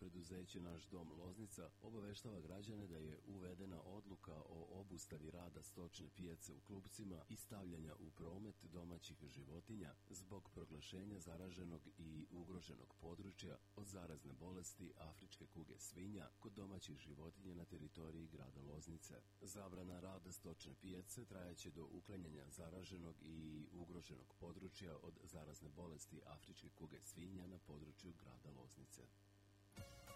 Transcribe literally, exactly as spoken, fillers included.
preduzeće Naš dom Loznica obaveštava građane da je uvedena odluka o obustavi rada stočne pijace u klupcima i stavljanja u promet domaćih životinja zbog proglašenja zaraženog i ugroženog područja od zarazne bolesti afričke kuge svinja kod domaćih životinja na teritoriji grada Loznice. Zabrana rada stočne pijace trajaće do uklanjanja zaraženog i ugroženog područja od zarazne bolesti afričke kuge svinja na području grada Loznice.